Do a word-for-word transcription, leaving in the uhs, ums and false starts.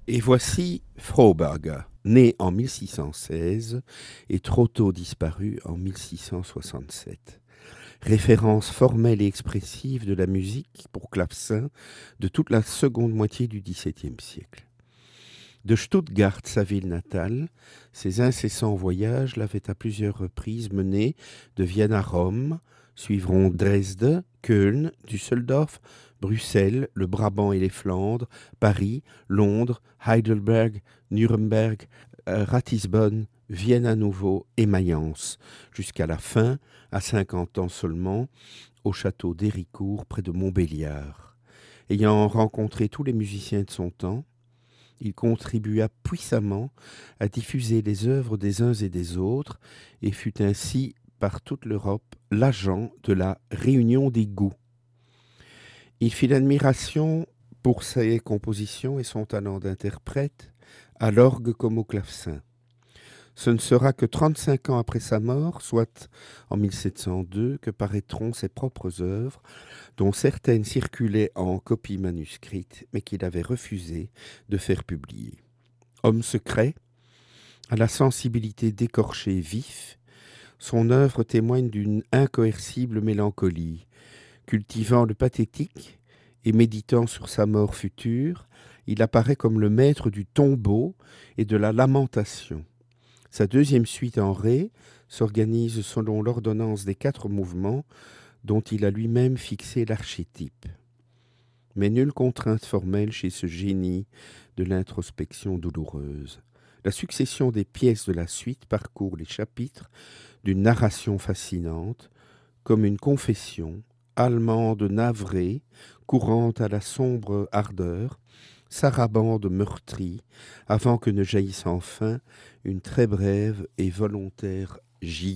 Et voici Froberger, né en mille six cent seize et trop tôt disparu en mille six cent soixante-sept. Référence formelle et expressive de la musique pour clavecin de toute la seconde moitié du dix-septième siècle. De Stuttgart, sa ville natale, ses incessants voyages l'avaient à plusieurs reprises mené de Vienne à Rome, suivront Dresde, Köln, Düsseldorf, Bruxelles, le Brabant et les Flandres, Paris, Londres, Heidelberg, Nuremberg, euh, Ratisbonne, Vienne à nouveau et Mayence, jusqu'à la fin, à cinquante ans seulement, au château d'Héricourt près de Montbéliard. Ayant rencontré tous les musiciens de son temps, il contribua puissamment à diffuser les œuvres des uns et des autres et fut ainsi, par toute l'Europe, l'agent de la réunion des goûts. Il fit l'admiration pour ses compositions et son talent d'interprète, à l'orgue comme au clavecin. Ce ne sera que trente-cinq ans après sa mort, soit en mille sept cent deux, que paraîtront ses propres œuvres, dont certaines circulaient en copie manuscrite, mais qu'il avait refusé de faire publier. Homme secret, à la sensibilité d'écorché vif, son œuvre témoigne d'une incoercible mélancolie. Cultivant le pathétique et méditant sur sa mort future, il apparaît comme le maître du tombeau et de la lamentation. Sa deuxième suite en ré s'organise selon l'ordonnance des quatre mouvements dont il a lui-même fixé l'archétype. Mais nulle contrainte formelle chez ce génie de l'introspection douloureuse. La succession des pièces de la suite parcourt les chapitres d'une narration fascinante, comme une confession, allemande navrée, courante à la sombre ardeur, sarabande meurtrie, avant que ne jaillisse enfin une très brève et volontaire gîte.